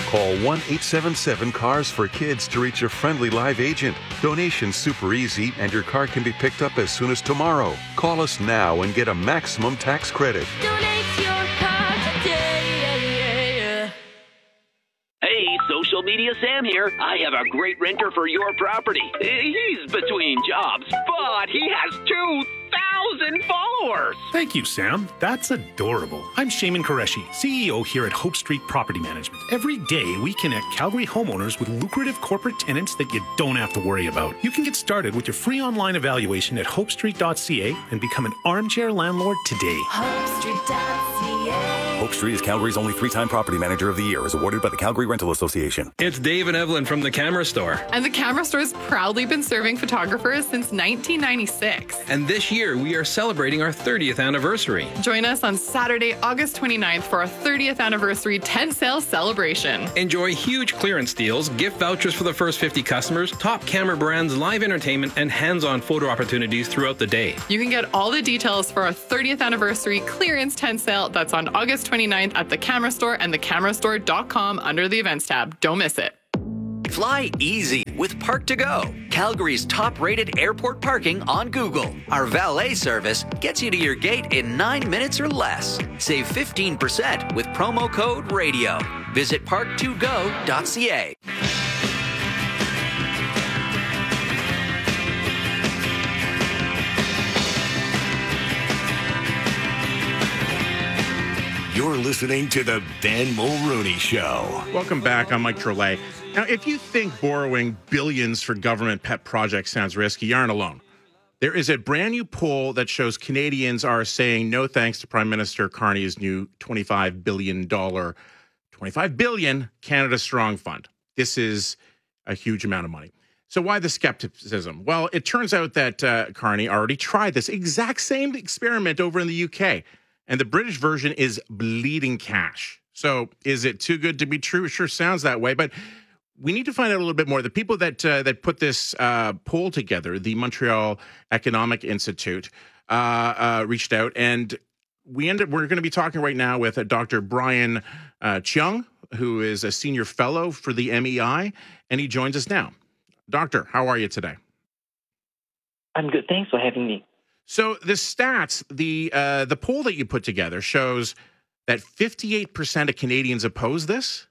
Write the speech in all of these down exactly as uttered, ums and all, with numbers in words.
Call one eight seven seven cars for kids to reach a friendly live agent. Donation's super easy and your car can be picked up as soon as tomorrow. Call us now and get a maximum tax credit. Donate your car today. Hey, Social Media Sam here. I have a great renter for your property. He's between jobs, but he has two thousand followers. Thank you, Sam. That's adorable. I'm Shaman Qureshi, C E O here at Hope Street Property Management. Every day, we connect Calgary homeowners with lucrative corporate tenants that you don't have to worry about. You can get started with your free online evaluation at hope street dot c a and become an armchair landlord today. hope street dot c a. Hope Street is Calgary's only three-time Property Manager of the Year, as awarded by the Calgary Rental Association. It's Dave and Evelyn from the Camera Store. And the Camera Store has proudly been serving photographers since nineteen ninety-six. And this year, we are celebrating our thirtieth anniversary. Join us on Saturday, August twenty-ninth for our thirtieth anniversary tent sale celebration. Enjoy huge clearance deals, gift vouchers for the first fifty customers, top camera brands, live entertainment, and hands-on photo opportunities throughout the day. You can get all the details for our thirtieth anniversary clearance tent sale that's on August twenty-ninth at the Camera Store and the camera store dot com under the events tab. Don't miss it. Fly easy with Park to Go, Calgary's top-rated airport parking on Google. Our valet service gets you to your gate in nine minutes or less. Save fifteen percent with promo code RADIO. Visit park to go dot c a. You're listening to the Ben Mulrooney Show. Welcome back. I'm Mike Trolet. Now, if you think borrowing billions for government pet projects sounds risky, you aren't alone. There is a brand new poll that shows Canadians are saying no thanks to Prime Minister Carney's new twenty-five billion dollars, twenty-five billion dollars Canada Strong Fund. This is a huge amount of money. So why the skepticism? Well, it turns out that uh, Carney already tried this exact same experiment over in the U K. And the British version is bleeding cash. So is it too good to be true? It sure sounds that way. But we need to find out a little bit more. The people that uh, that put this uh, poll together, the Montreal Economic Institute, uh, uh, reached out. And we ended, we're going to be talking right now with uh, Doctor Brian uh, Cheung, who is a senior fellow for the M E I. And he joins us now. Doctor, how are you today? I'm good. Thanks for having me. So the stats, the uh, the poll that you put together shows that fifty-eight percent of Canadians oppose this?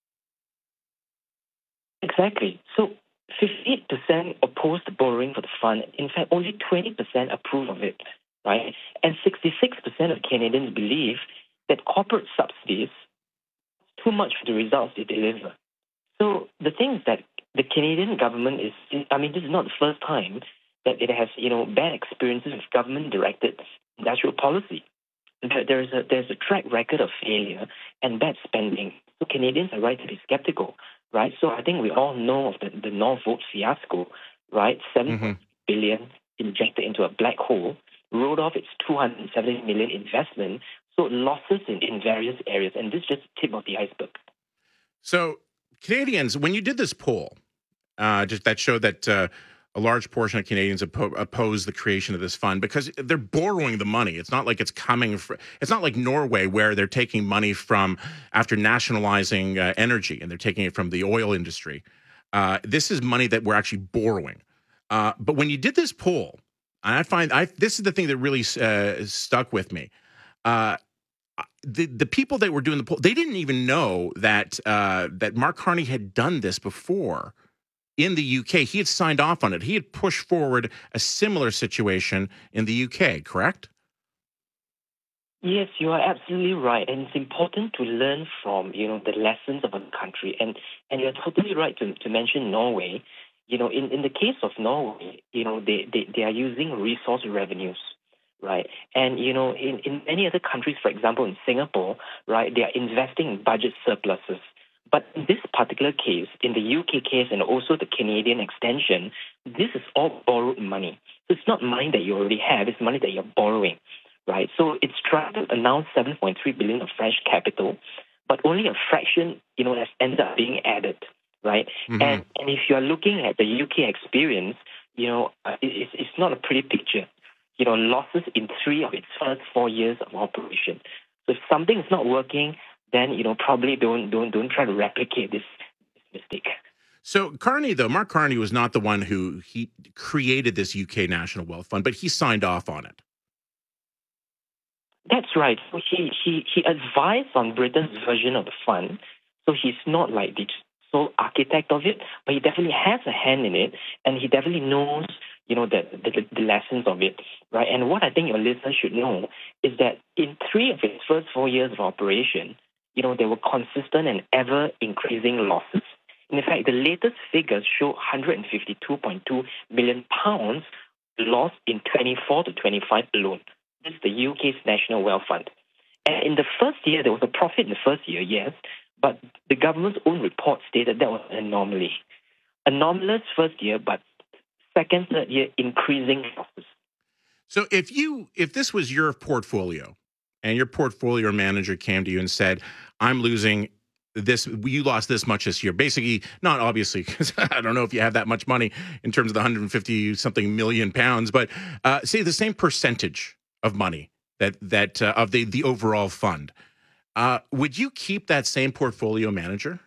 Exactly. So fifty-eight percent oppose the borrowing for the fund. In fact, only twenty percent approve of it, right? And sixty-six percent of Canadians believe that corporate subsidies are too much for the results they deliver. So the thing is that the Canadian government is, I mean, this is not the first time that it has, you know, bad experiences with government-directed industrial policy. There is a there's a track record of failure and bad spending. So Canadians are right to be skeptical, right? So I think we all know of the, the Norvolt fiasco, right? Seven mm-hmm. billion injected into a black hole, wrote off its two hundred seventy million investment. So losses in, in various areas, and this is just the tip of the iceberg. So Canadians, when you did this poll, uh, just that showed that. Uh, A large portion of Canadians oppo- oppose the creation of this fund because they're borrowing the money. It's not like it's coming. Fr- it's not like Norway where they're taking money from after nationalizing uh, energy and they're taking it from the oil industry. Uh, this is money that we're actually borrowing. Uh, but when you did this poll, and I find I this is the thing that really uh, stuck with me. Uh, the the people that were doing the poll, they didn't even know that uh, that Mark Carney had done this before. In the U K, he had signed off on it. He had pushed forward a similar situation in the U K, correct? Yes, you are absolutely right. And it's important to learn from, you know, the lessons of a country. And and you're totally right to, to mention Norway. You know, in, in the case of Norway, you know, they, they, they are using resource revenues, right? And, you know, in, in many other countries, for example, in Singapore, right, they are investing in budget surpluses. But in this particular case, in the U K case and also the Canadian extension, this is all borrowed money. So it's not money that you already have, it's money that you're borrowing, right? So it's trying to announce seven point three billion dollars of fresh capital, but only a fraction, you know, has ended up being added, right? Mm-hmm. And and if you're looking at the U K experience, you know, uh, it, it's, it's not a pretty picture. You know, losses in three of its first four years of operation. So if something is not working, then, you know, probably don't don't don't try to replicate this, this mistake. So Carney, though, Mark Carney was not the one who he created this U K National Wealth Fund, but he signed off on it. That's right. So he, he, he advised on Britain's version of the fund. So he's not like the sole architect of it, but he definitely has a hand in it, and he definitely knows, you know, the, the, the lessons of it, right? And what I think your listeners should know is that in three of its first four years of operation, you know, there were consistent and ever-increasing losses. In fact, the latest figures show one hundred fifty-two point two million pounds lost in twenty-four to twenty-five alone. This is the U K's National Wealth Fund. And in the first year, there was a profit in the first year, yes, but the government's own report stated that was an anomaly. Anomalous first year, but second, third year, increasing losses. So if you if this was your portfolio and your portfolio manager came to you and said, I'm losing this, you lost this much this year, basically, not obviously, because I don't know if you have that much money in terms of the one hundred fifty something million pounds, but uh, say the same percentage of money that that uh, of the, the overall fund. Uh, would you keep that same portfolio manager?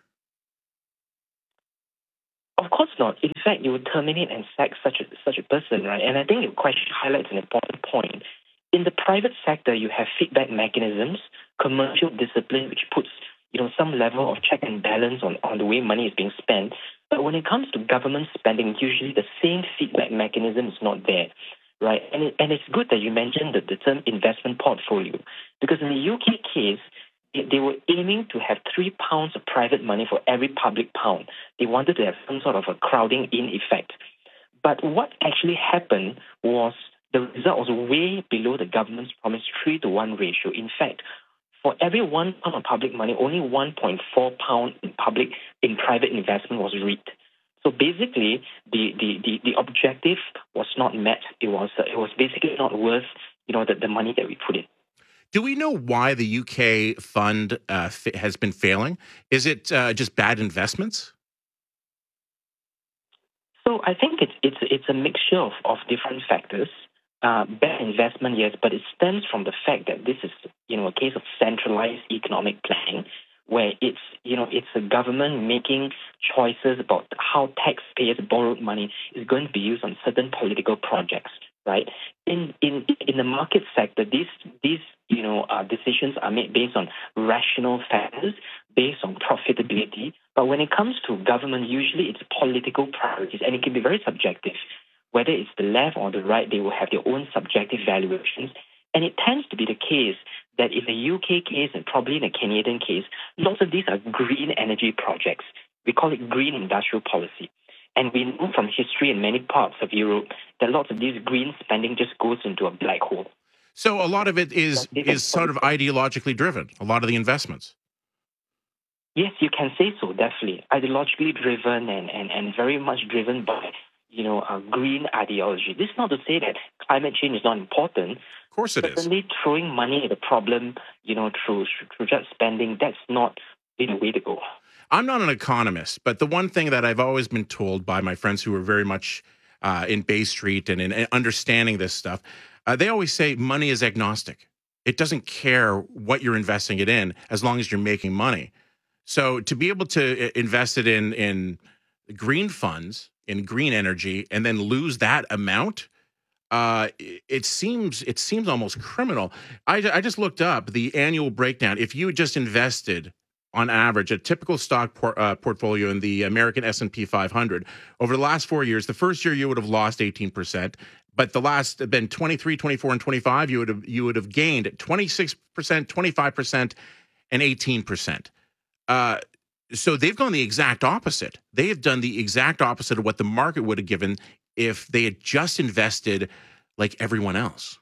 Of course not. In fact, you would terminate and sack such a such a person, right? And I think your question highlights an important point. In the private sector, you have feedback mechanisms, commercial discipline, which puts, you know, some level of check and balance on, on the way money is being spent. But when it comes to government spending, usually the same feedback mechanism is not there, right? And it, and it's good that you mentioned the, the term investment portfolio, because in the U K case, they were aiming to have three pounds of private money for every public pound. They wanted to have some sort of a crowding in effect. But what actually happened was the result was way below the government's promised three to one ratio. In fact, for every one pound of public money, only one point four pound in public in private investment was reaped. So basically, the, the, the, the objective was not met. It was uh, it was basically not worth, you know, the, the money that we put in. Do we know why the U K fund uh, f- has been failing? Is it uh, just bad investments? So I think it's it's it's a mixture of, of different factors. Uh, bad investment, yes, but it stems from the fact that this is, you know, a case of centralized economic planning, where it's, you know, it's a government making choices about how taxpayers' borrowed money is going to be used on certain political projects, right? In in in the market sector, these these you know uh, decisions are made based on rational factors, based on profitability. But when it comes to government, usually it's political priorities, and it can be very subjective. Whether it's the left or the right, they will have their own subjective valuations. And it tends to be the case that in the U K case and probably in the Canadian case, lots of these are green energy projects. We call it green industrial policy. And we know from history in many parts of Europe that lots of these green spending just goes into a black hole. So a lot of it is is sort of ideologically driven, a lot of the investments. Yes, you can say so, definitely. Ideologically driven and, and, and very much driven by, you know, a green ideology. This is not to say that climate change is not important. Of course it is. Certainly throwing money at the problem, you know, through, through just spending, that's not the way to go. I'm not an economist, but the one thing that I've always been told by my friends who are very much uh, in Bay Street and in understanding this stuff, uh, they always say money is agnostic. It doesn't care what you're investing it in as long as you're making money. So to be able to invest it in, in green funds, in green energy, and then lose that amount, uh, it seems it seems almost criminal. I, I just looked up the annual breakdown. If you just invested on average, a typical stock por- uh, portfolio in the American S and P five hundred over the last four years, the first year you would have lost eighteen percent, but the last been twenty-three, twenty-four, and twenty-five, you would have you would have gained twenty-six percent, twenty-five percent, and eighteen percent. Uh, so they've gone the exact opposite. They have done the exact opposite of what the market would have given if they had just invested like everyone else.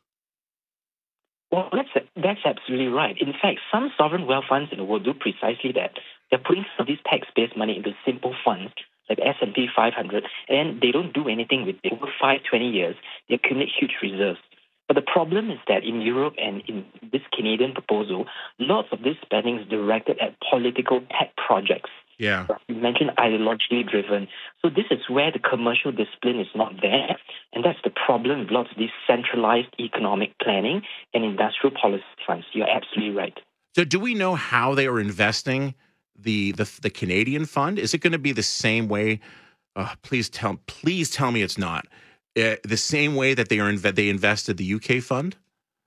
Well, that's that's absolutely right. In fact, some sovereign wealth funds in the world do precisely that. They're putting some of these tax-based money into simple funds like S and P five hundred, and they don't do anything with it. Over five, twenty years, they accumulate huge reserves. But the problem is that in Europe and in this Canadian proposal, lots of this spending is directed at political pet projects. Yeah. You mentioned ideologically driven. So this is where the commercial discipline is not there. And that's the problem with lots of these centralized economic planning and industrial policy funds. You're absolutely right. So do we know how they are investing the the, the Canadian fund? Is it going to be the same way? Uh, please tell please tell me it's not. Uh, the same way that they are inv- they invested the U K fund?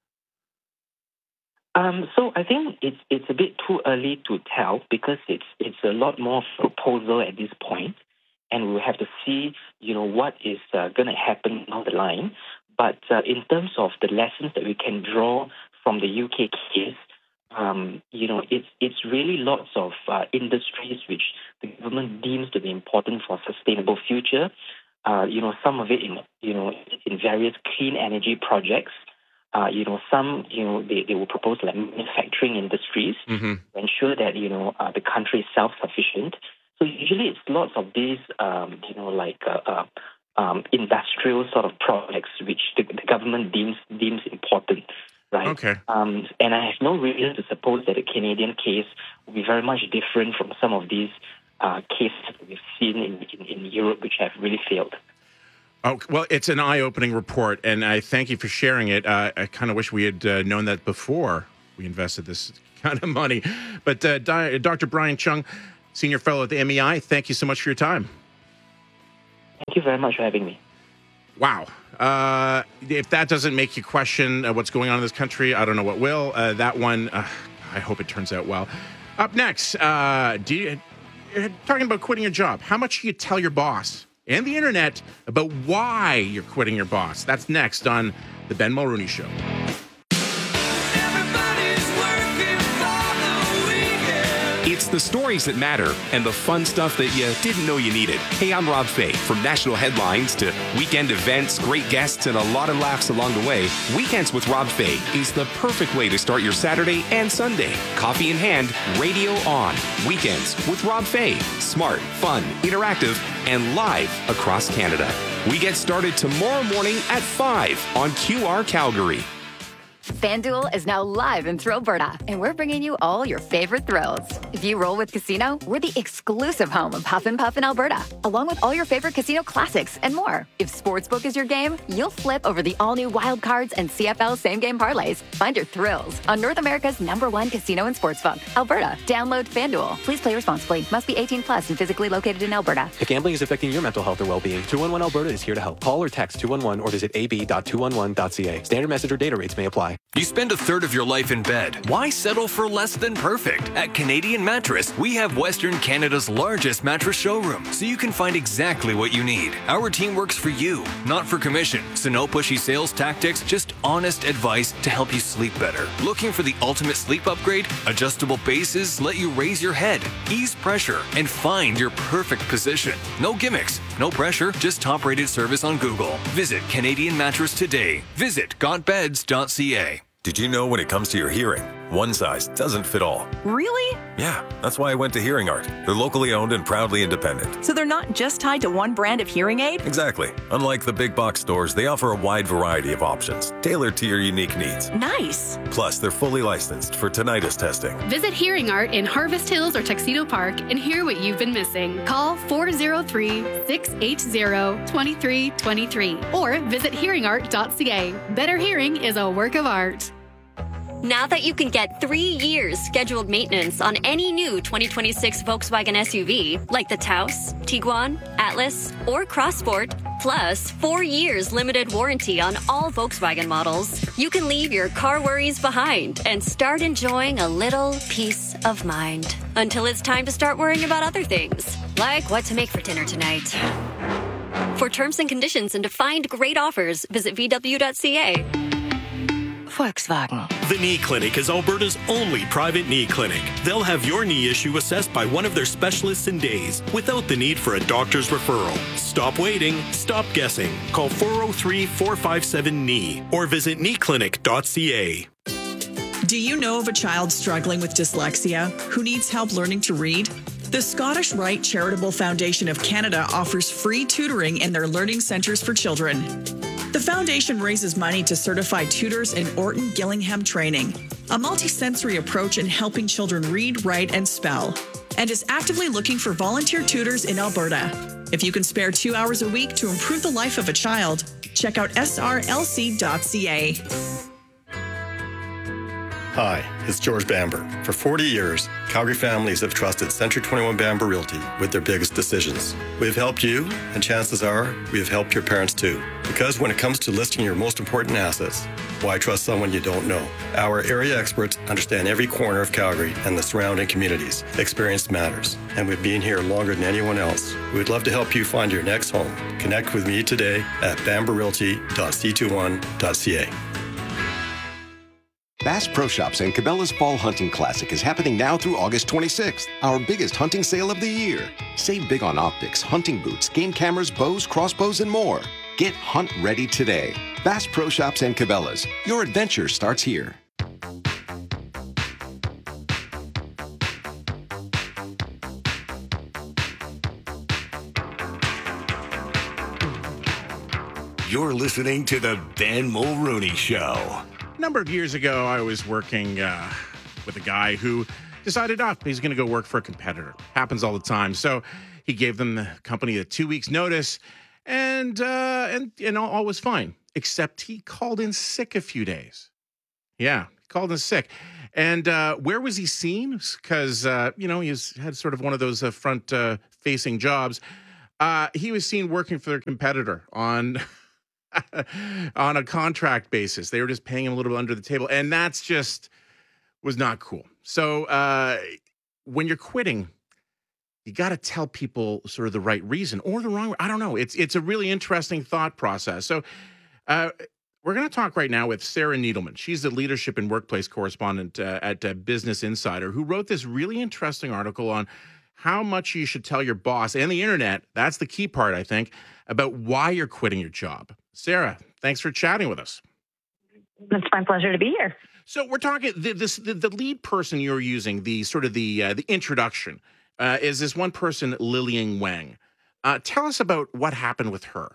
Um, so I think it's it's a bit too early to tell because it's it's a lot more proposal at this point, and we'll have to see, you know, what is uh, going to happen down the line. But uh, in terms of the lessons that we can draw from the U K case, um, you know, it's it's really lots of uh, industries which the government deems to be important for a sustainable future. Uh, you know, some of it in you know in various clean energy projects. Uh, you know, some, you know, they, they will propose like manufacturing industries mm-hmm. to ensure that, you know, uh, the country is self-sufficient. So usually it's lots of these, um, you know, like uh, uh, um, industrial sort of projects which the, the government deems deems important, right? Okay. Um, and I have no reason to suppose that the Canadian case will be very much different from some of these uh, cases that we've seen in, in, in Europe which have really failed. Oh, well, it's an eye-opening report, and I thank you for sharing it. Uh, I kind of wish we had uh, known that before we invested this kind of money. But uh, Di- Doctor Brian Chung, Senior Fellow at the M E I, thank you so much for your time. Thank you very much for having me. Wow. Uh, if that doesn't make you question uh, what's going on in this country, I don't know what will. Uh, that one, uh, I hope it turns out well. Up next, uh, do you, you're talking about quitting your job. How much do you tell your boss and the internet about why you're quitting your boss? That's next on The Ben Mulrooney Show. It's the stories that matter and the fun stuff that you didn't know you needed. Hey, I'm Rob Fay. From national headlines to weekend events, great guests, and a lot of laughs along the way, Weekends with Rob Fay is the perfect way to start your Saturday and Sunday. Coffee in hand, radio on. Weekends with Rob Fay. Smart, fun, interactive, and live across Canada. We get started tomorrow morning at five on Q R Calgary. FanDuel is now live in Thrillberta, and we're bringing you all your favorite thrills. If you roll with Casino, we're the exclusive home of Huff and Puff in Alberta, along with all your favorite casino classics and more. If Sportsbook is your game, you'll flip over the all-new Wild Cards and C F L same-game parlays. Find your thrills on North America's number one casino and sportsbook, Alberta. Download FanDuel. Please play responsibly. Must be eighteen plus and physically located in Alberta. If gambling is affecting your mental health or well-being, two one one Alberta is here to help. Call or text two one one or visit a b dot two one one dot c a. Standard message or data rates may apply. You spend a third of your life in bed. Why settle for less than perfect? At Canadian Mattress, we have Western Canada's largest mattress showroom, so you can find exactly what you need. Our team works for you, not for commission. So no pushy sales tactics, just honest advice to help you sleep better. Looking for the ultimate sleep upgrade? Adjustable bases let you raise your head, ease pressure, and find your perfect position. No gimmicks, no pressure, just top-rated service on Google. Visit Canadian Mattress today. Visit got beds dot c a. Did you know when it comes to your hearing, one size doesn't fit all? Really? Yeah, that's why I went to Hearing Art. They're locally owned and proudly independent. So they're not just tied to one brand of hearing aid? Exactly. Unlike the big box stores, they offer a wide variety of options, tailored to your unique needs. Nice. Plus, they're fully licensed for tinnitus testing. Visit Hearing Art in Harvest Hills or Tuxedo Park and hear what you've been missing. Call four oh three, six eight zero, two three two three or visit hearing art dot c a. Better hearing is a work of art. Now that you can get three years scheduled maintenance on any new twenty twenty-six Volkswagen S U V, like the Taos, Tiguan, Atlas, or Crossport, plus four years limited warranty on all Volkswagen models, you can leave your car worries behind and start enjoying a little peace of mind. Until it's time to start worrying about other things, like what to make for dinner tonight. For terms and conditions and to find great offers, visit v w dot c a. Volkswagen. The Knee Clinic is Alberta's only private knee clinic. They'll have your knee issue assessed by one of their specialists in days without the need for a doctor's referral. Stop waiting. Stop guessing. Call four oh three, four five seven, K N E E or visit knee clinic dot c a. Do you know of a child struggling with dyslexia who needs help learning to read? The Scottish Rite Charitable Foundation of Canada offers free tutoring in their learning centres for children. The foundation raises money to certify tutors in Orton Gillingham training, a multisensory approach in helping children read, write, and spell, and is actively looking for volunteer tutors in Alberta. If you can spare two hours a week to improve the life of a child, check out s r l c dot c a. Hi, it's George Bamber. For forty years, Calgary families have trusted Century twenty-one Bamber Realty with their biggest decisions. We've helped you, and chances are we have helped your parents too. Because when it comes to listing your most important assets, why trust someone you don't know? Our area experts understand every corner of Calgary and the surrounding communities. Experience matters, and we've been here longer than anyone else. We would love to help you find your next home. Connect with me today at bamber realty dot c twenty-one dot c a. Bass Pro Shops and Cabela's Fall Hunting Classic is happening now through August twenty-sixth, our biggest hunting sale of the year. Save big on optics, hunting boots, game cameras, bows, crossbows, and more. Get hunt ready today. Bass Pro Shops and Cabela's. Your adventure starts here. You're listening to the Ben Mulrooney Show. A number of years ago, I was working uh, with a guy who decided oh, he's going to go work for a competitor. Happens all the time. So he gave them the company a two weeks notice, and uh, and and all, all was fine. Except he called in sick a few days. Yeah, he called in sick. And uh, where was he seen? Because uh, you know he was, had sort of one of those uh, front uh, facing jobs. Uh, he was seen working for their competitor on. on a contract basis. They were just paying him a little bit under the table. And that's just was not cool. So uh, when you're quitting, you got to tell people sort of the right reason or the wrong. I don't know. It's it's a really interesting thought process. So uh, we're going to talk right now with Sarah Needleman. She's the leadership and workplace correspondent uh, at uh, Business Insider, who wrote this really interesting article on how much you should tell your boss and the internet. That's the key part, I think, about why you're quitting your job. Sarah, thanks for chatting with us. It's my pleasure to be here. So we're talking the, this the, the lead person you're using, the sort of the uh, the introduction uh, is this one person, Lilian Wang. Uh, tell us about what happened with her.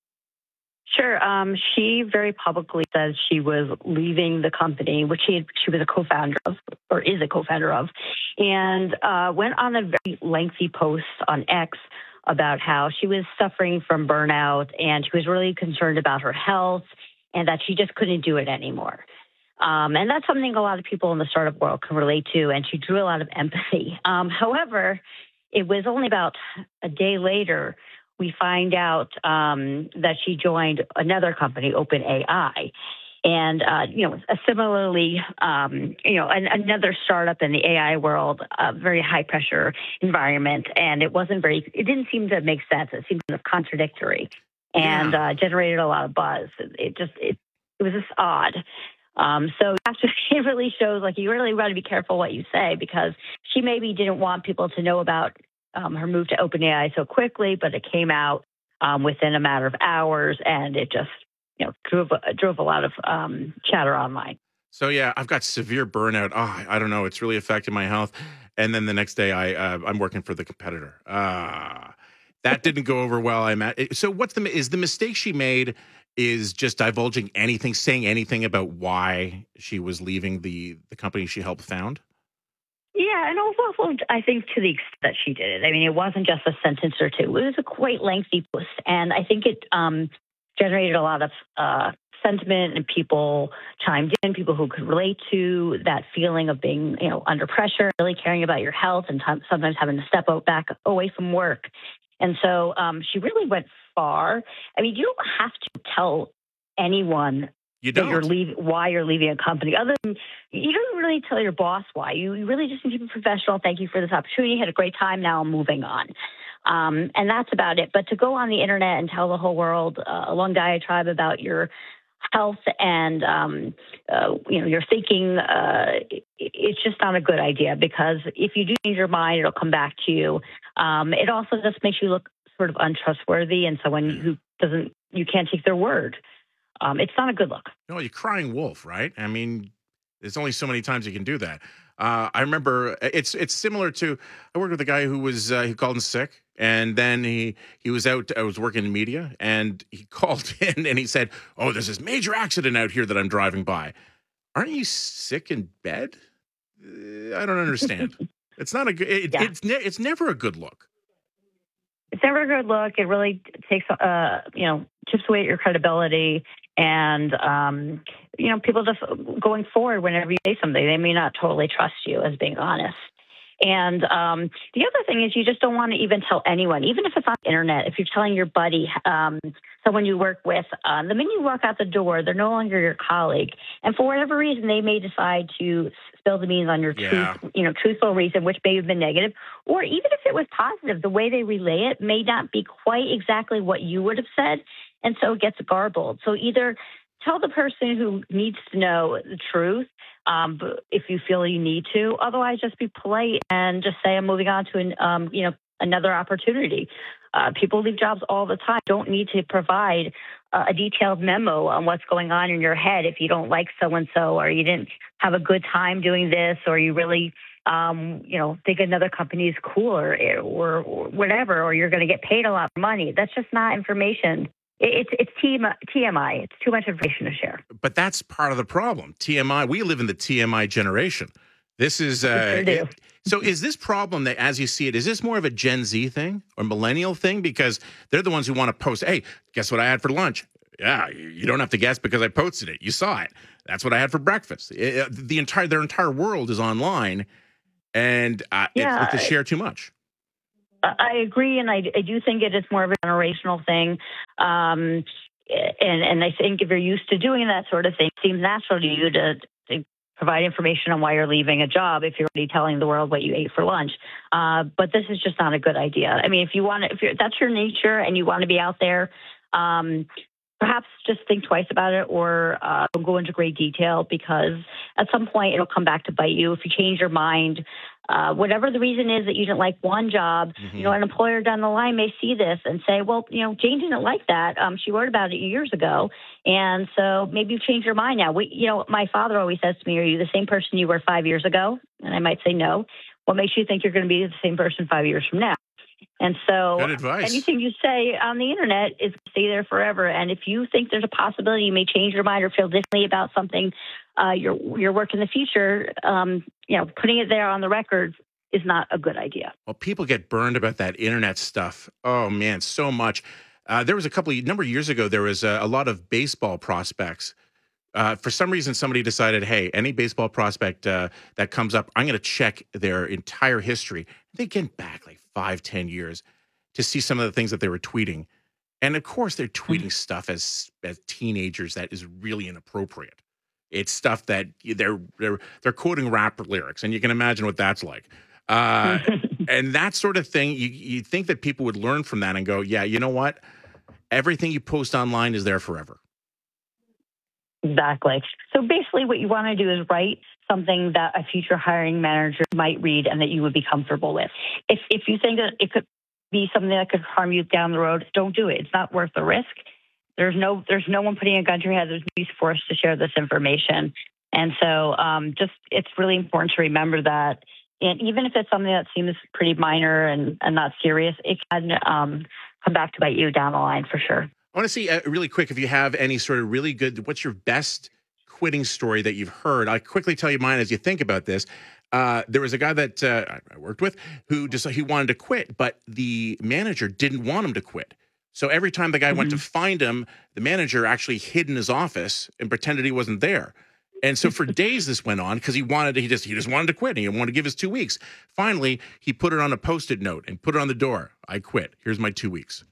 Sure. Um, she very publicly says she was leaving the company, which she had, she was a co-founder of, or is a co-founder of, and uh, went on a very lengthy post on X about how she was suffering from burnout and she was really concerned about her health and that she just couldn't do it anymore. Um, and that's something a lot of people in the startup world can relate to, and she drew a lot of empathy. Um, however, it was only about a day later we find out um, that she joined another company, OpenAI. And, uh, you know, a similarly, um, you know, an, another startup in the A I world, a very high pressure environment. And it wasn't very, it didn't seem to make sense. It seemed kind of contradictory and yeah. uh, generated a lot of buzz. It, it just, it, it was just odd. Um, so after it really shows, like, you really got to be careful what you say, because she maybe didn't want people to know about um, her move to OpenAI so quickly, but it came out um, within a matter of hours, and it just, you know, drove, drove a lot of um, chatter online. So, yeah, I've got severe burnout. Oh, I don't know. It's really affected my health. And then the next day, I, uh, I'm working for the competitor. Uh, that didn't go over well. I'm at, so what's the, is the mistake she made is just divulging anything, saying anything about why she was leaving the, the company she helped found? Yeah, and also, I think to the extent that she did it. I mean, it wasn't just a sentence or two. It was a quite lengthy post. And I think it um, generated a lot of uh, sentiment, and people chimed in, people who could relate to that feeling of being, you know, under pressure, really caring about your health, and t- sometimes having to step out back away from work. And so um, she really went far. I mean, you don't have to tell anyone you that you're leaving, why you're leaving a company. Other than, you don't really tell your boss why. You, you really just need to be professional. Thank you for this opportunity. Had a great time. Now I'm moving on. Um, and that's about it. But to go on the internet and tell the whole world uh, a long diatribe about your health and, um, uh, you know, your thinking, uh, it, it's just not a good idea, because if you do change your mind, it'll come back to you. Um, it also just makes you look sort of untrustworthy, and someone who doesn't, you can't take their word. Um, it's not a good look. No, you're crying wolf, right? I mean, there's only so many times you can do that. Uh, I remember it's it's similar to, I worked with a guy who was uh, he called in sick, and then he he was out. I was working in media, and he called in and he said, "Oh, there's this major accident out here that I'm driving by." Aren't you sick in bed? Uh, I don't understand. It's not a good. It, yeah. It's ne- it's never a good look. It's never a good look. It really takes, uh, you know, chips away at your credibility. And, um, you know, people just going forward, whenever you say something, they may not totally trust you as being honest. And um, the other thing is you just don't want to even tell anyone, even if it's on the internet, if you're telling your buddy, um, someone you work with, um, the minute you walk out the door, they're no longer your colleague. And for whatever reason, they may decide to spill the beans on your Yeah. truth, you know, truthful reason, which may have been negative. Or even if it was positive, the way they relay it may not be quite exactly what you would have said. And so it gets garbled. So either tell the person who needs to know the truth, um, if you feel you need to. Otherwise, just be polite and just say, I'm moving on to an, um, you know, another opportunity. Uh, people leave jobs all the time. Don't need to provide uh, a detailed memo on what's going on in your head if you don't like so-and-so, or you didn't have a good time doing this, or you really, um, you know, think another company is cooler, or, or whatever, or you're going to get paid a lot of money. That's just not information. It's it's T M I. It's too much information to share. But that's part of the problem. T M I. We live in the T M I generation. This is uh, We sure do. it- so. Is this problem that, as you see it, is this more of a Gen Z thing or millennial thing? Because they're the ones who want to post. Hey, guess what I had for lunch? Yeah, you don't have to guess because I posted it. You saw it. That's what I had for breakfast. It- the entire their entire world is online, and uh, Yeah, it's, it's a share too much. I agree, and I, I do think it is more of a generational thing. Um, and, and I think if you're used to doing that sort of thing, it seems natural to you to, to provide information on why you're leaving a job if you're already telling the world what you ate for lunch. Uh, but this is just not a good idea. I mean, if you want to, if you're, that's your nature and you want to be out there, um, perhaps just think twice about it, or uh, don't go into great detail, because at some point it'll come back to bite you if you change your mind. Uh, whatever the reason is that you didn't like one job, Mm-hmm. you know, an employer down the line may see this and say, well, you know, Jane didn't like that. Um, she wrote about it years ago. And so maybe you've changed your mind now. We, you know, my father always says to me, are you the same person you were five years ago? And I might say no. What makes you think you're going to be the same person five years from now? And so Good advice. anything you say on the internet is going to stay there forever. And if you think there's a possibility you may change your mind or feel differently about something, uh, your your work in the future, um, you know, putting it there on the record is not a good idea. Well, people get burned about that internet stuff. Oh man, so much. Uh, there was a couple of number of years ago. There was a, a lot of baseball prospects. Uh, for some reason, somebody decided, hey, any baseball prospect uh, that comes up, I'm going to check their entire history. They get back like five, ten years to see some of the things that they were tweeting, and of course, they're tweeting stuff as as teenagers that is really inappropriate. It's stuff that they're they're they're quoting rap lyrics, and you can imagine what that's like. Uh, and that sort of thing, you you think that people would learn from that and go, yeah, you know what? Everything you post online is there forever. Exactly. So basically what you want to do is write something that a future hiring manager might read and that you would be comfortable with. If if you think that it could be something that could harm you down the road, don't do it. It's not worth the risk. There's no there's no one putting a gun to your head. There's no use for us to share this information. And so um, just it's really important to remember that. And even if it's something that seems pretty minor and, and not serious, it can um, come back to bite you down the line for sure. I want to see uh, really quick if you have any sort of really good, what's your best quitting story that you've heard? I'll quickly tell you mine as you think about this. Uh, there was a guy that uh, I worked with who just he wanted to quit, but the manager didn't want him to quit. So every time the guy mm-hmm. went to find him, the manager actually hid in his office and pretended he wasn't there. And so for days this went on because he wanted to, he just he just wanted to quit. And he wanted to give his two weeks. Finally, he put it on a Post-it note and put it on the door. I quit. Here's my two weeks.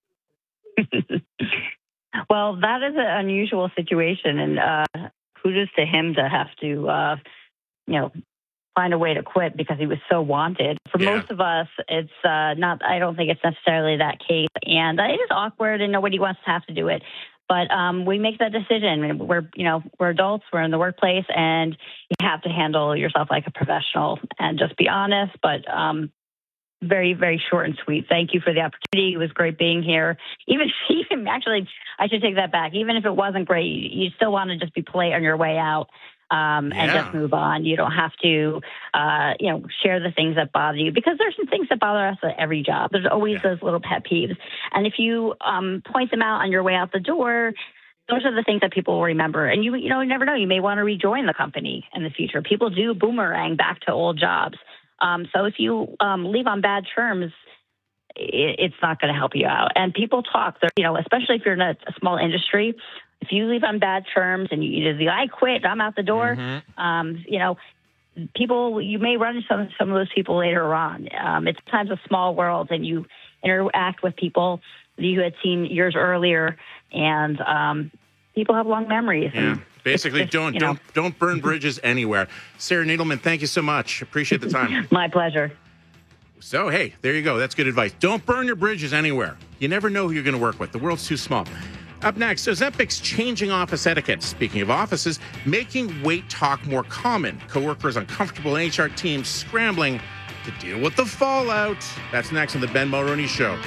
Well, that is an unusual situation, and uh, kudos to him to have to, uh, you know, find a way to quit because he was so wanted. For Yeah. most of us, it's uh, not. I don't think it's necessarily that case, and uh, it is awkward, and nobody wants to have to do it. But um, we make that decision. We're, you know, we're adults. We're in the workplace, and you have to handle yourself like a professional and just be honest. But um, very, very short and sweet. Thank you for the opportunity. It was great being here. Even, even actually, I should take that back. Even if it wasn't great, you, you still want to just be polite on your way out. Um, and Yeah. just move on. You don't have to, uh, you know, share the things that bother you because there's some things that bother us at every job. There's always those little pet peeves. And if you um, point them out on your way out the door, those are the things that people will remember. And you, you know, you never know. You may want to rejoin the company in the future. People do boomerang back to old jobs. Um, so if you um, leave on bad terms, it, it's not going to help you out. And people talk, they're, you know, especially if you're in a, a small industry, if you leave on bad terms and you either, I quit, I'm out the door, mm-hmm. um, you know, people, you may run into some, some of those people later on. Um, it's sometimes a small world, and you interact with people that you had seen years earlier, and um, people have long memories. Yeah. And basically, it's, don't you don't know. don't burn bridges anywhere. Sarah Needleman, thank you so much. Appreciate the time. My pleasure. So, hey, there you go. That's good advice. Don't burn your bridges anywhere. You never know who you're going to work with. The world's too small. Up next, Ozempic's changing office etiquette. Speaking of offices, making wait talk more common. Coworkers uncomfortable, H R teams scrambling to deal with the fallout. That's next on the Ben Mulroney Show.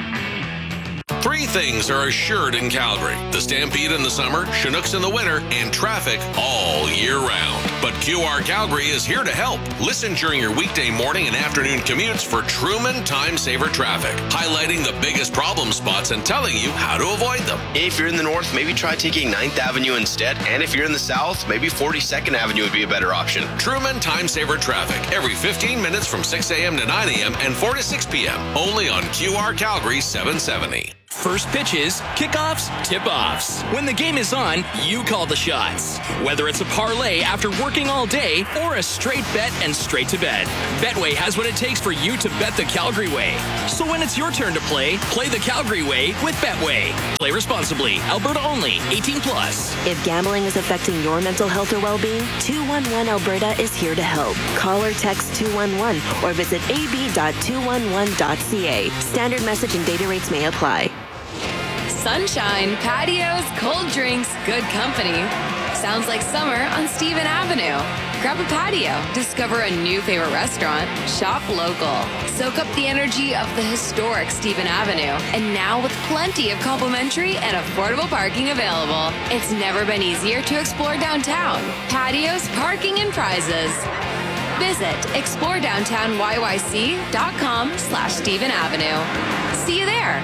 Three things are assured in Calgary: the Stampede in the summer, Chinooks in the winter, and traffic all year round. But Q R Calgary is here to help. Listen during your weekday morning and afternoon commutes for Truman Time Saver Traffic, highlighting the biggest problem spots and telling you how to avoid them. If you're in the north, maybe try taking ninth Avenue instead. And if you're in the south, maybe forty-second Avenue would be a better option. Truman Time Saver Traffic, every fifteen minutes from six a.m. to nine a.m. and four to six p.m. Only on Q R Calgary seven seventy. First pitches, kickoffs, tip-offs. When the game is on, you call the shots. Whether it's a parlay after working all day or a straight bet and straight to bed, Betway has what it takes for you to bet the Calgary way. So when it's your turn to play, play the Calgary way with Betway. Play responsibly. Alberta only. eighteen plus. If gambling is affecting your mental health or well-being, two one one Alberta is here to help. Call or text two one one or visit a b dot two one one dot c a. Standard message and data rates may apply. Sunshine, patios, cold drinks, good company. Sounds like summer on Stephen Avenue. Grab a patio, discover a new favorite restaurant, shop local. Soak up the energy of the historic Stephen Avenue. And now with plenty of complimentary and affordable parking available. It's never been easier to explore downtown. Patios, parking, and prizes. Visit explore downtown y y c dot com slash Stephen Avenue. See you there.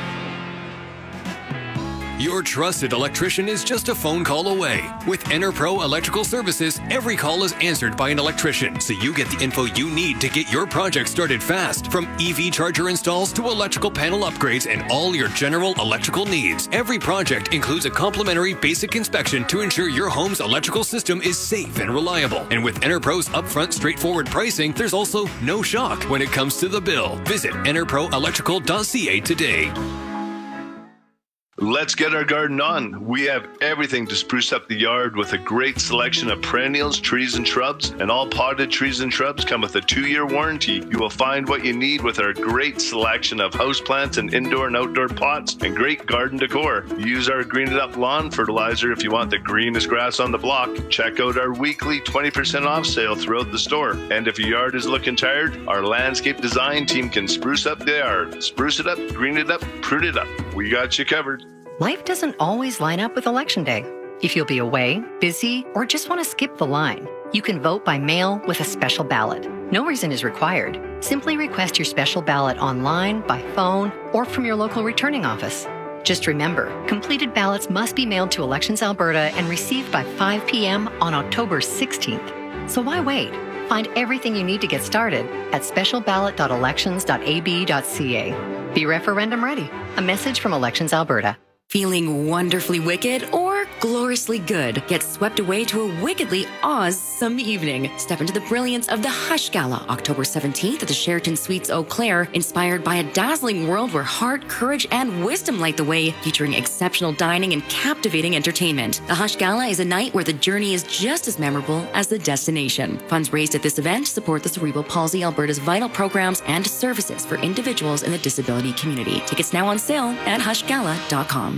Your trusted electrician is just a phone call away. With EnerPro Electrical Services, every call is answered by an electrician, so you get the info you need to get your project started fast. From E V charger installs to electrical panel upgrades and all your general electrical needs, every project includes a complimentary basic inspection to ensure your home's electrical system is safe and reliable. And with EnerPro's upfront, straightforward pricing, there's also no shock when it comes to the bill. Visit enerpro electrical dot c a today. Let's get our garden on. We have everything to spruce up the yard with a great selection of perennials, trees, and shrubs. And all potted trees and shrubs come with a two-year warranty. You will find what you need with our great selection of houseplants and indoor and outdoor pots and great garden decor. Use our Green It Up lawn fertilizer if you want the greenest grass on the block. Check out our weekly twenty percent off sale throughout the store. And if your yard is looking tired, our landscape design team can spruce up the yard. Spruce it up, green it up, prune it up. We got you covered. Life doesn't always line up with Election Day. If you'll be away, busy, or just want to skip the line, you can vote by mail with a special ballot. No reason is required. Simply request your special ballot online, by phone, or from your local returning office. Just remember, completed ballots must be mailed to Elections Alberta and received by five p.m. on October sixteenth. So why wait? Find everything you need to get started at special ballot dot elections dot a b dot c a. Be referendum ready. A message from Elections Alberta. Feeling wonderfully wicked or gloriously good? Get swept away to a wickedly awesome evening. Step into the brilliance of the Hush Gala, October seventeenth at the Sheraton Suites Eau Claire, inspired by a dazzling world where heart, courage, and wisdom light the way, featuring exceptional dining and captivating entertainment. The Hush Gala is a night where the journey is just as memorable as the destination. Funds raised at this event support the Cerebral Palsy Alberta's vital programs and services for individuals in the disability community. Tickets now on sale at hush gala dot com.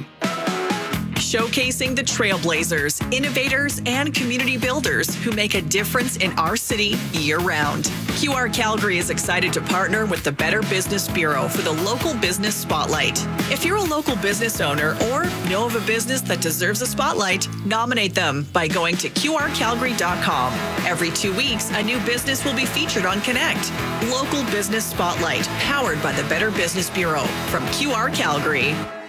Showcasing the trailblazers, innovators, and community builders who make a difference in our city year-round. Q R Calgary is excited to partner with the Better Business Bureau for the Local Business Spotlight. If you're a local business owner or know of a business that deserves a spotlight, nominate them by going to q r calgary dot com. Every two weeks, a new business will be featured on Connect. Local Business Spotlight, powered by the Better Business Bureau from Q R Calgary.